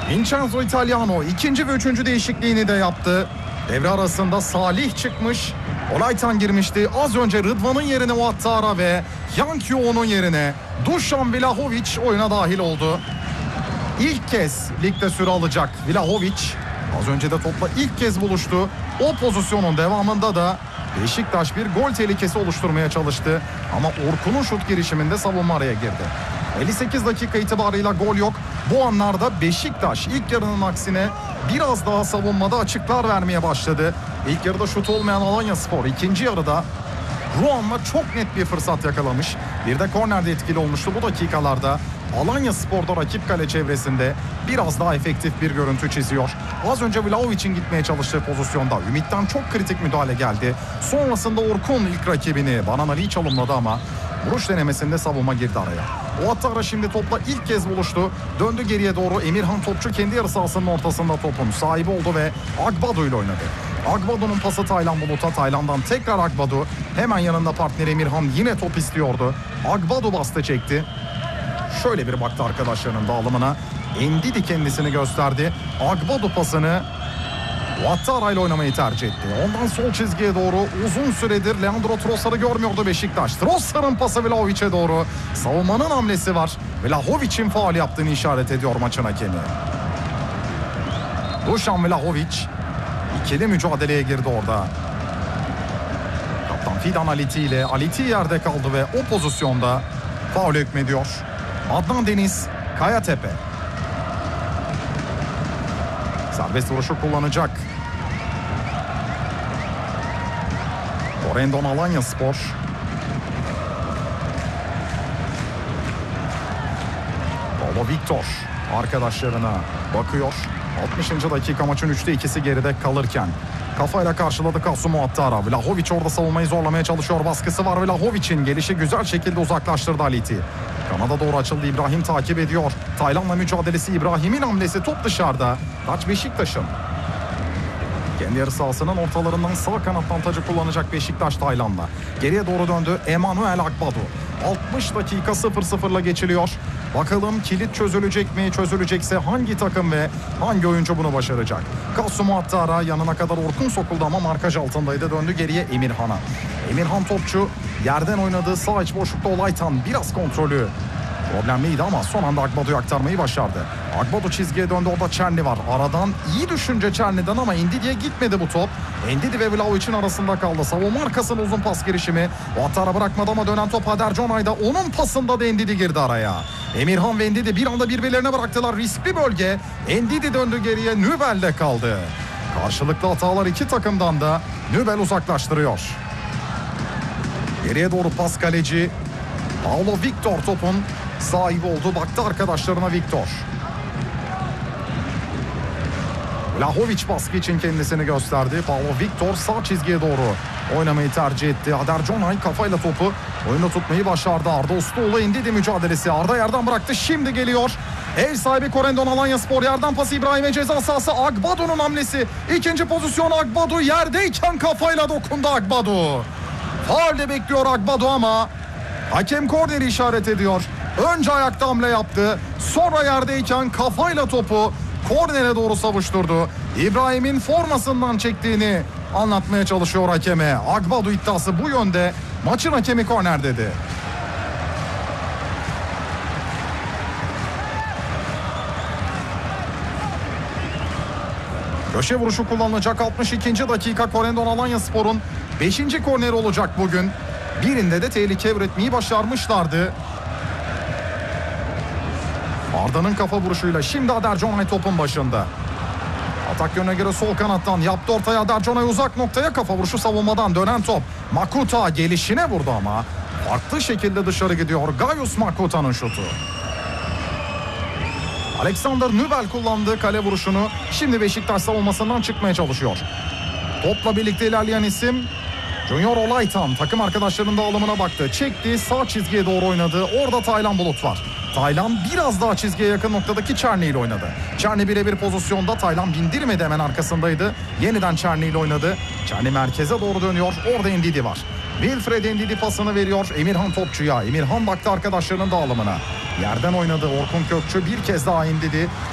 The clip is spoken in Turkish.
Vincenzo Italiano ikinci ve üçüncü değişikliğini de yaptı. Devre arasında Salih çıkmış. Olaytan girmişti. Az önce Rıdvan'ın yerine Ouattara ve Yang Hyun'un yerine Dušan Vlahović oyuna dahil oldu. İlk kez ligde süre alacak Vlahović. Az önce de topla ilk kez buluştu. O pozisyonun devamında da Beşiktaş bir gol tehlikesi oluşturmaya çalıştı. Ama Orkun'un şut girişiminde savunma araya girdi. 58 dakika itibarıyla gol yok. Bu anlarda Beşiktaş ilk yarının aksine biraz daha savunmada açıklar vermeye başladı. İlk yarıda şut olmayan Alanyaspor ikinci yarıda Ruan'la çok net bir fırsat yakalamış. Bir de kornerde etkili olmuştu bu dakikalarda. Alanyaspor'da rakip kale çevresinde biraz daha efektif bir görüntü çiziyor. Az önce Vlahović'in gitmeye çalıştığı pozisyonda Ümit'ten çok kritik müdahale geldi. Sonrasında Orkun ilk rakibini Banan Ali'yi çalımladı ama vuruş denemesinde savunma girdi araya. Ouattara şimdi topla ilk kez buluştu. Döndü geriye doğru. Emirhan Topçu kendi yarı sahasının ortasında topun sahibi oldu ve Agbadu ile oynadı. Agbadu'nun pası Taylan Bulut'a. Taylan'dan tekrar Agbadu. Hemen yanında partneri Emirhan yine top istiyordu. Agbadu bastı çekti. Şöyle bir baktı arkadaşlarının dağılımına. Endidi kendisini gösterdi. Agbadu pasını Ouattara ile oynamayı tercih etti. Ondan sol çizgiye doğru uzun süredir Leandro Trossard'ı görmüyordu Beşiktaş. Trossard'ın pası Vlahović'e doğru. Savunmanın hamlesi var. Vlahović'in faul yaptığını işaret ediyor maçın hakemi. Dušan Vlahović ikili mücadeleye girdi orada. Kaptan Fidan Aliti ile Aliti yerde kaldı ve o pozisyonda faul hükmediyor. Adnan Deniz Kayatepe. Serbest vuruşu kullanacak. Corendon Alanyaspor. Paulo Victor arkadaşlarına bakıyor. 60. dakika maçın 3'te 2'si geride kalırken kafayla karşıladı Kasım Ouattara. Vlahović orada savunmayı zorlamaya çalışıyor. Baskısı var. Vlahović'in gelişi güzel şekilde uzaklaştırdı Aliti. Kanada doğru açıldı. İbrahim takip ediyor. Taylan'la mücadelesi, İbrahim'in hamlesi, top dışarıda. Taç Beşiktaş'ın. Kendi yarı sahasının ortalarından sağ kanattan tacı kullanacak Beşiktaş Taylan'la. Geriye doğru döndü Emmanuel Agbadu. 60 dakika 0-0'la geçiliyor. Bakalım kilit çözülecek mi? Çözülecekse hangi takım ve hangi oyuncu bunu başaracak? Kasım Ouattara yanına kadar Orkun sokuldu ama markaj altındaydı. Döndü geriye Emirhan'a. Emirhan Topçu yerden oynadığı sağ iç boşlukta Olaytan biraz kontrolü problemliydi ama son anda Agbadu'yu aktarmayı başardı. Agbadu çizgiye döndü, orada Çerni var. Aradan iyi düşünce Çerni'den ama Endidi'ye gitmedi bu top. Endidi ve Vlahović'in arasında kaldı. Savunma arkasının uzun pas girişimi. Ouattara bırakmadı ama dönen top Hader Conay'da. Onun pasında da Endidi girdi araya. Emirhan ve Endidi bir anda birbirlerine bıraktılar. Riskli bölge. Endidi döndü geriye. Nübel'de kaldı. Karşılıklı hatalar iki takımdan da Nübel uzaklaştırıyor. Geriye doğru pas kaleci Paulo Victor topun sahibi oldu. Baktı arkadaşlarına Victor. Vlahović baskı için kendisini gösterdi. Paulo Victor sağ çizgiye doğru oynamayı tercih etti. Hader Conay kafayla topu oyunda tutmayı başardı. Arda Usluoğlu Endidi mücadelesi. Arda yerden bıraktı. Şimdi geliyor. Ev sahibi Corendon Alanyaspor. Yerden pası İbrahim'e, ceza sahası. Agbadu'nun hamlesi. İkinci pozisyon Agbadu. Yerdeyken kafayla dokundu Agbadu. Faulde bekliyor Agbadu ama hakem korneri işaret ediyor. Önce ayakta hamle yaptı. Sonra yerdeyken kafayla topu kornere doğru savuşturdu. İbrahim'in formasından çektiğini anlatmaya çalışıyor hakeme. Agbadu iddiası bu yönde. Maçın hakemi korner dedi. Köşe vuruşu kullanılacak 62. dakika. Corendon Alanyaspor'un 5. korneri olacak bugün. Birinde de tehlike üretmeyi başarmışlardı. Arda'nın kafa vuruşuyla şimdi Hader Conay topun başında. Atak yönüne göre sol kanattan yaptı ortaya Hader Conay, uzak noktaya kafa vuruşu, savunmadan dönen top. Makuta gelişine vurdu ama farklı şekilde dışarı gidiyor. Gaius Makuta'nın şutu. Alexander Nübel kullandığı kale vuruşunu. Şimdi Beşiktaş savunmasından çıkmaya çalışıyor. Topla birlikte ilerleyen isim Junior Olaytan. Takım arkadaşlarının dağılımına baktı. Çekti, sağ çizgiye doğru oynadı. Orada Taylan Bulut var. Taylan biraz daha çizgiye yakın noktadaki Çerni ile oynadı. Çerni birebir pozisyonda, Taylan bindirmedi, hemen arkasındaydı. Yeniden Çerni ile oynadı. Çerni merkeze doğru dönüyor. Orada Endidi var. Wilfred Endidi pasını veriyor Emirhan Topçu'ya. Emirhan baktı arkadaşlarının dağılımına. Yerden oynadı Orkun Kökçü, bir kez daha Endidi.